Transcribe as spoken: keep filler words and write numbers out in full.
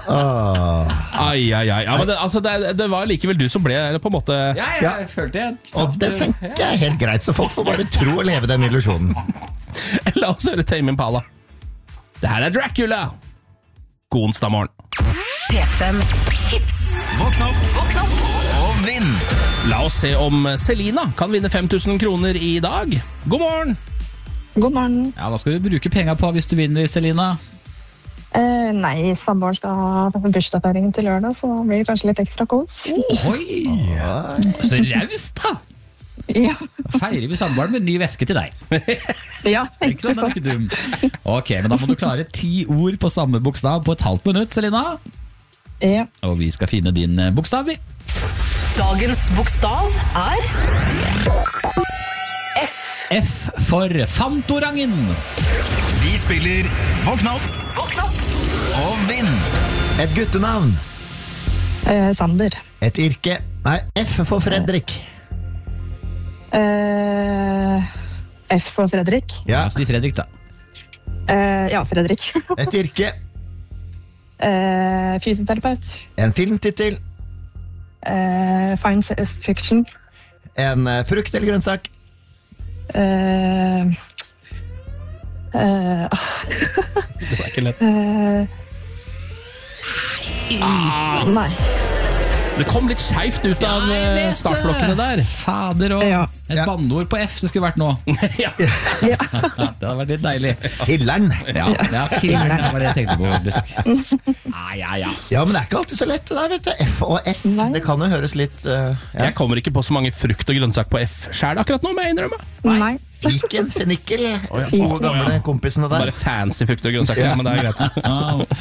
Åh. Ai, ai, ai. Ja, men det, altså, det, det var likevel du som ble på en måte. Ja, jeg, jeg følte jeg Og det tenker jeg er helt greit, så folk får bare tro og leve den illusjonen. La oss høre Tame Impala. Det her er Dracula. God onsdag morgen. P fem Hits. Våkn opp, våkn opp og vinn. La oss se om Selina kan vinne fem tusen kroner i dag. God morgen. God morgen. Ja, hva skal du bruke penger på hvis du vinner, Selina? Eh, nei, samboeren skal ha bursdagsfeiring til lørdag, så det blir kanskje litt ekstra kos. Oi, så raust da. Ja, Feirer vi samboeren med en ny veske til deg. ja, Ikke ikke sant, den er ikke dum. Ok, men da må du klare ti ord på samme bokstav på et halvt minutt, Selina. Ja. Og vi skal finne din eh, bokstav, vi. Dagens bokstav er F. F for Fantorangen. Vi spiller Våkn opp, Våkn opp. og vinn. Et guttenavn. Eh, Sander. Et yrke. Nei, F for Fredrik. Eh, F for Fredrik. Ja, Ja, si Fredrik da. Eh, ja, Fredrik. et yrke. eh, fysioterapeut. En filmtittel. Eh, Fine fiction. En eh, frukt eller grønnsak. Eh, eh, Det var ikke lett. eh, nei. Det kom litt skjevt ut av Ja, jeg vet det. startblokkene der. Fader og Ja. et Ja. banneord på F det skulle vært nå. Ja. Ja. Det hadde vært litt deilig. Filleren. Ja, ja filmeren, det var det jeg tenkte på faktisk. Ja, ja, ja. Ja, men det er ikke alltid så lett det der, vet du. F og S. Nei. Det kan jo høres litt eh, ja. Jeg kommer ikke på så mange frukt og grønnsak på F selv akkurat nå, må jeg innrømme. Nei. Fiken, fennikel. Fiken. Gode gamle kompisene der. Bare fancy frukt og grønnsaker, men det er greit. Ja.